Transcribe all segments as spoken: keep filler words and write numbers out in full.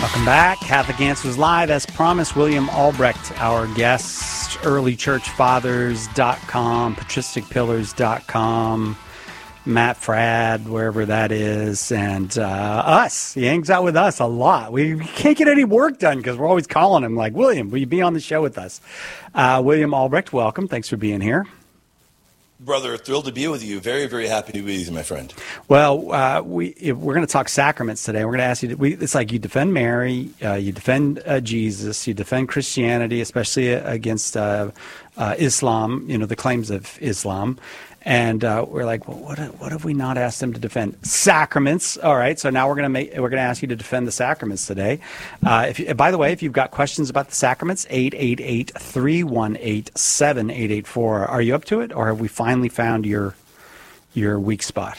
Welcome back. Catholic Answers Live. As promised, William Albrecht, our guest, early church fathers dot com, patristic pillars dot com, Matt Fradd, wherever that is, and uh, us. He hangs out with us a lot. We, we can't get any work done because we're always calling him like, William, will you be on the show with us? Uh, William Albrecht, welcome. Thanks for being here. Brother, thrilled to be with you. Very, very happy to be with you, my friend. Well, uh, we, if we're going to talk sacraments today. We're going to ask you, to, we, it's like you defend Mary, uh, you defend uh, Jesus, you defend Christianity, especially against uh, uh, Islam, you know, the claims of Islam. And uh, we're like, well, what, what have we not asked them to defend? Sacraments. All right, so now we're going to make we're going to ask you to defend the sacraments today. Uh, if you, by the way, if you've got questions about the sacraments, eight eight eight, three one eight, seven eight eight four. Are you up to it, or have we finally found your your weak spot?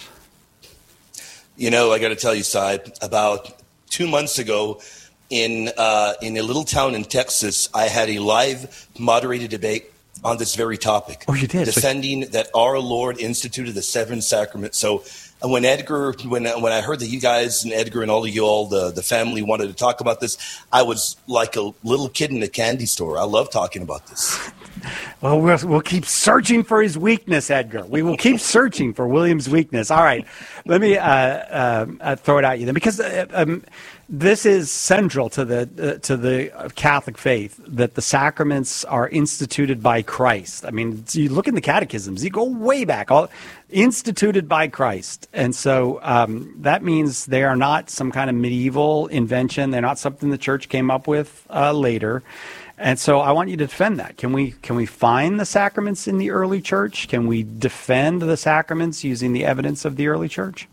You know, I got to tell you, Cy, about two months ago in uh, in a little town in Texas, I had a live moderated debate on this very topic. Oh, you did? Defending so- that our Lord instituted the seven sacraments. So and when Edgar, when when I heard that you guys and Edgar and all of you all, the, the family wanted to talk about this, I was like a little kid in a candy store. I love talking about this. Well, well, we'll keep searching for his weakness, Edgar. We will keep searching for William's weakness. All right. Let me uh, uh, uh, throw it at you then, because uh, um, this is central to the uh, to the Catholic faith, that the sacraments are instituted by Christ. I mean, you look in the catechisms, you go way back, all instituted by Christ. And so um, that means they are not some kind of medieval invention. They're not something the church came up with uh, later. And so I want you to defend that. Can we can we find the sacraments in the early church? Can we defend the sacraments using the evidence of the early church?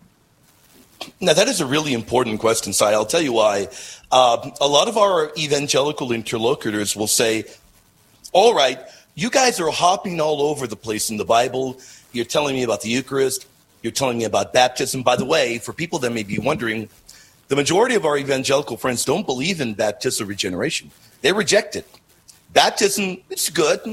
Now, that is a really important question, Si. I'll tell you why. Uh, a lot of our evangelical interlocutors will say, all right, you guys are hopping all over the place in the Bible. You're telling me about the Eucharist. You're telling me about baptism. By the way, for people that may be wondering, the majority of our evangelical friends don't believe in baptismal regeneration. They reject it. Baptism, it's good.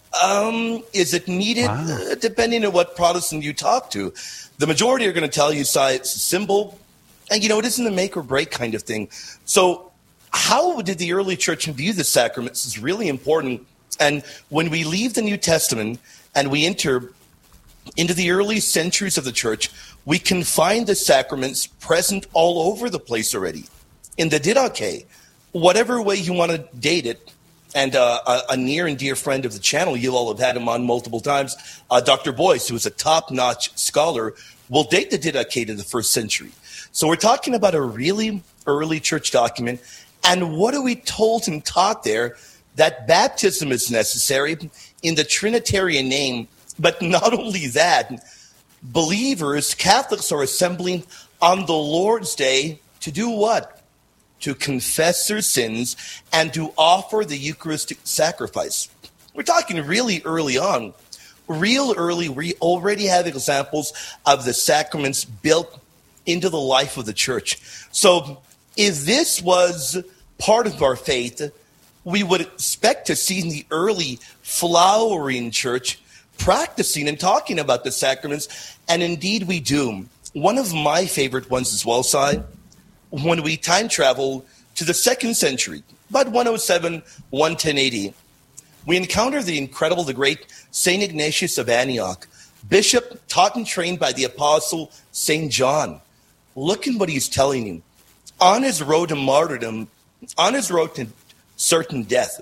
Um, is it needed? Wow. Uh, depending on what Protestant you talk to. The majority are going to tell you, Si, it's a symbol. And, you know, it isn't a make or break kind of thing. So how did the early church view the sacraments is really important. And when we leave the New Testament and we enter into the early centuries of the church, we can find the sacraments present all over the place already. In the Didache, whatever way you want to date it, and uh, a, a near and dear friend of the channel, you all have had him on multiple times, uh, Doctor Boyce, who is a top-notch scholar, will date the Didache to the first century. So we're talking about a really early church document. And what are we told and taught there? That baptism is necessary in the Trinitarian name. But not only that, believers, Catholics, are assembling on the Lord's Day to do what? To confess their sins and to offer the Eucharistic sacrifice. We're talking really early on. Real early, we already have examples of the sacraments built into the life of the church. So if this was part of our faith, we would expect to see in the early flowering church practicing and talking about the sacraments, and indeed we do. One of my favorite ones as well, Si, when we time travel to the second century, about one oh seven, one ten A D, we encounter the incredible, the great Saint Ignatius of Antioch, bishop taught and trained by the apostle Saint John. Look at what he's telling you. On his road to martyrdom, on his road to certain death,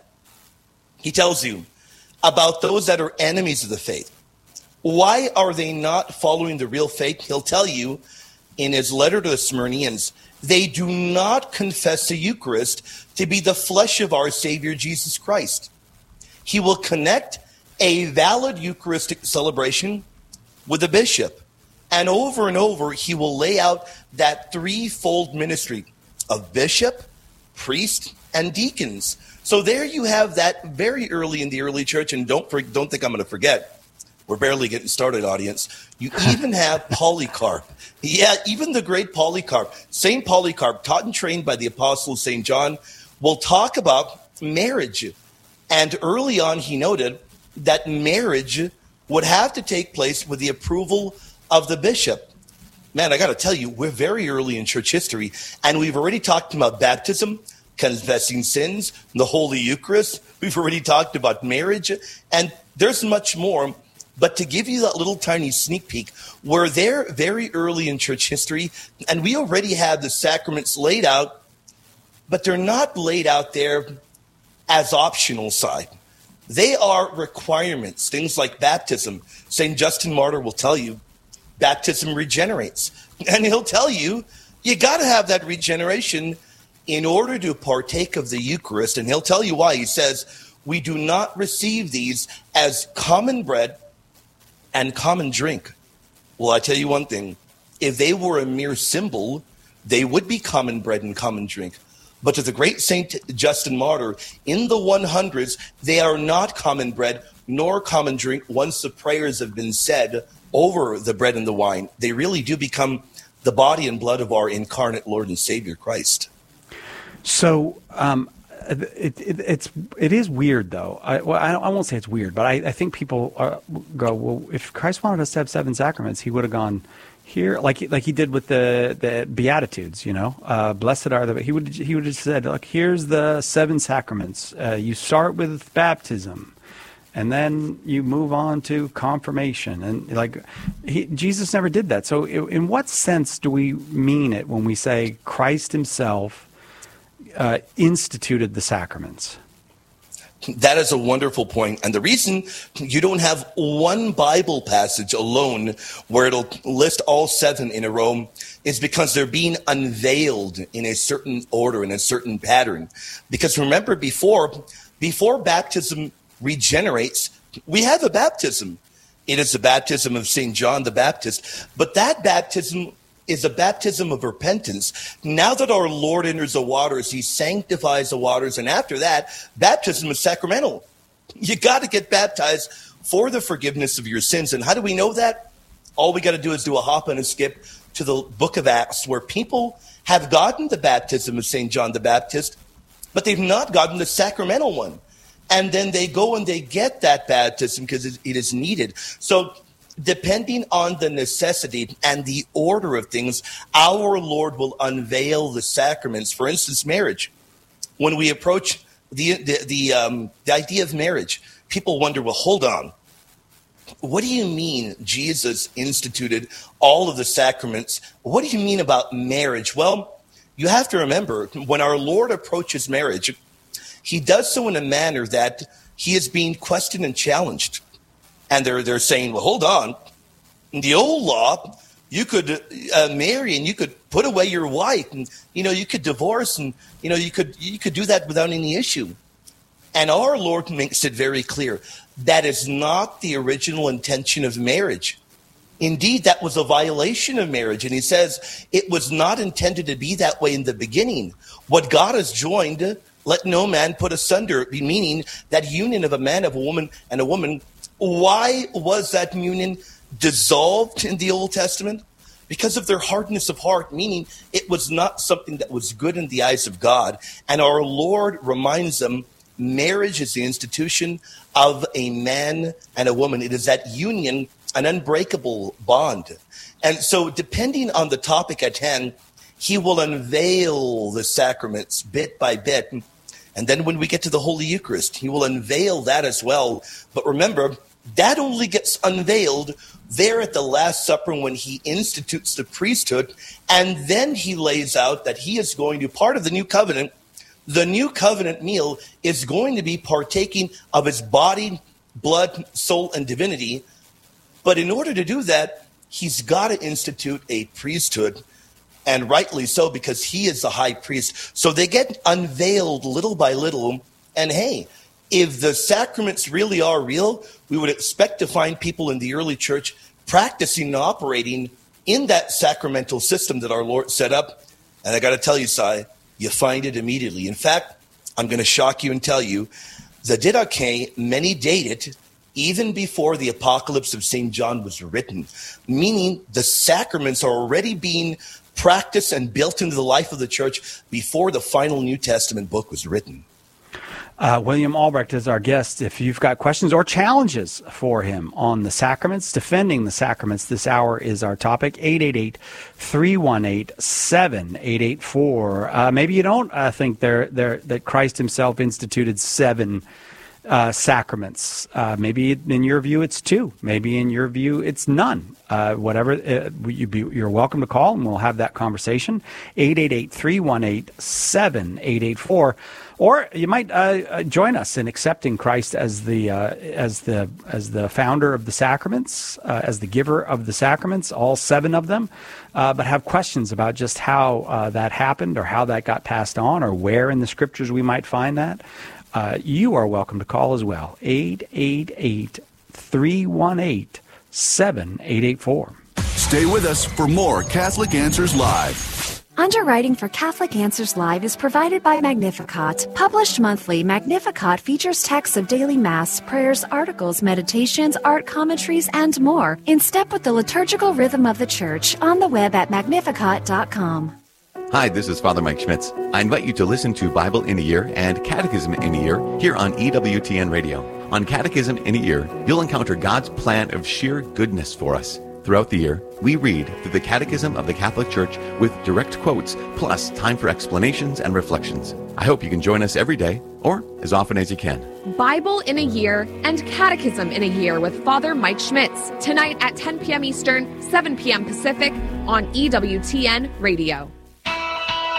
he tells you about those that are enemies of the faith. Why are they not following the real faith? He'll tell you in his letter to the Smyrnians, they do not confess the Eucharist to be the flesh of our Savior Jesus Christ. He will connect a valid Eucharistic celebration with a bishop. And over and over, he will lay out that threefold ministry of bishop, priest, and deacons. So there you have that very early in the early church. And don't, don't think I'm going to forget. We're barely getting started, audience. You even have Polycarp. Yeah, even the great Polycarp. Saint Polycarp, taught and trained by the apostle Saint John, will talk about marriage. And early on, he noted that marriage would have to take place with the approval of the bishop. man, I got to tell you, we're very early in church history, and we've already talked about baptism, confessing sins, the Holy Eucharist. We've already talked about marriage, and there's much more. But to give you that little tiny sneak peek, we're there very early in church history, and we already have the sacraments laid out, but they're not laid out there as optional side. They are requirements, things like baptism. Saint Justin Martyr will tell you, baptism regenerates. And he'll tell you, you got to have that regeneration in order to partake of the Eucharist. And he'll tell you why. He says, we do not receive these as common bread and common drink. Well, I tell you one thing. If they were a mere symbol, they would be common bread and common drink. But to the great Saint Justin Martyr, in the hundreds, they are not common bread nor common drink once the prayers have been said over the bread and the wine. They really do become the body and blood of our incarnate Lord and Savior, Christ. So um, it, it, it's, it is weird, though. I, well, I, I won't say it's weird, but I, I think people are, go, well, if Christ wanted us to have seven sacraments, he would have gone here, like like he did with the, the Beatitudes, you know, uh, blessed are the, he would he would have said, look, here's the seven sacraments. Uh, you start with baptism, and then you move on to confirmation. And like, he, Jesus never did that. So in what sense do we mean it when we say Christ himself uh, instituted the sacraments? That is a wonderful point. And the reason you don't have one Bible passage alone where it'll list all seven in a row is because they're being unveiled in a certain order, in a certain pattern. Because remember, before, before baptism regenerates, we have a baptism. It is the baptism of Saint John the Baptist. But that baptism is a baptism of repentance. Now that our Lord enters the waters, he sanctifies the waters. And after that, baptism is sacramental. You got to get baptized for the forgiveness of your sins. And how do we know that? All we got to do is do a hop and a skip to the book of Acts, where people have gotten the baptism of Saint John the Baptist, but they've not gotten the sacramental one. And then they go and they get that baptism because it is needed. So depending on the necessity and the order of things, our Lord will unveil the sacraments. For instance, marriage. When we approach the the the, um, the idea of marriage, people wonder, well, hold on. What do you mean Jesus instituted all of the sacraments? What do you mean about marriage? Well, you have to remember, when our Lord approaches marriage, he does so in a manner that he is being questioned and challenged. And they're they're saying, well, hold on. In the old law, you could uh, marry and you could put away your wife, and you know you could divorce, and you know you could you could do that without any issue. And our Lord makes it very clear that is not the original intention of marriage. Indeed, that was a violation of marriage, and he says it was not intended to be that way in the beginning. What God has joined, let no man put asunder, meaning that union of a man, of a woman, and a woman. Why was that union dissolved in the Old Testament? Because of their hardness of heart, meaning it was not something that was good in the eyes of God. And our Lord reminds them, marriage is the institution of a man and a woman. It is that union, an unbreakable bond. And so depending on the topic at hand, he will unveil the sacraments bit by bit. And then when we get to the Holy Eucharist, he will unveil that as well. But remember, that only gets unveiled there at the Last Supper when he institutes the priesthood. And then he lays out that he is going to, part of the new covenant, the new covenant meal is going to be partaking of his body, blood, soul, and divinity. But in order to do that, he's got to institute a priesthood. And rightly so, because he is the high priest. So they get unveiled little by little. And hey, if the sacraments really are real, we would expect to find people in the early church practicing and operating in that sacramental system that our Lord set up. And I got to tell you, Sai, you find it immediately. In fact, I'm going to shock you and tell you, the Didache, many date it even before the Apocalypse of Saint John was written, meaning the sacraments are already being practiced and built into the life of the church before the final New Testament book was written. Uh, William Albrecht is our guest. If you've got questions or challenges for him on the sacraments, defending the sacraments, this hour is our topic. eight eight eight, three one eight, seven eight eight four. Uh, maybe you don't uh, think they're, they're, that Christ himself instituted seven uh, sacraments. Uh, maybe in your view it's two. Maybe in your view it's none. Uh, whatever, uh, you be, you're welcome to call, and we'll have that conversation. eight eight eight, three one eight, seven eight eight four. Or you might uh, join us in accepting Christ as the uh, as the as the founder of the sacraments, uh, as the giver of the sacraments, all seven of them, uh, but have questions about just how uh, that happened, or how that got passed on, or where in the scriptures we might find that. Uh, you are welcome to call as well. eight eight eight, three one eight, seven eight eight four. Stay with us for more Catholic Answers Live. Underwriting for Catholic Answers Live is provided by Magnificat. Published monthly, Magnificat features texts of daily Mass, prayers, articles, meditations, art commentaries, and more, in step with the liturgical rhythm of the Church, on the web at magnificat dot com. Hi, this is Father Mike Schmitz. I invite you to listen to Bible in a Year and Catechism in a Year here on E W T N Radio. On Catechism in a Year, you'll encounter God's plan of sheer goodness for us. Throughout the year, we read through the Catechism of the Catholic Church with direct quotes, plus time for explanations and reflections. I hope you can join us every day, or as often as you can. Bible in a Year and Catechism in a Year with Father Mike Schmitz, tonight at ten p.m. Eastern, seven p.m. Pacific, on E W T N Radio.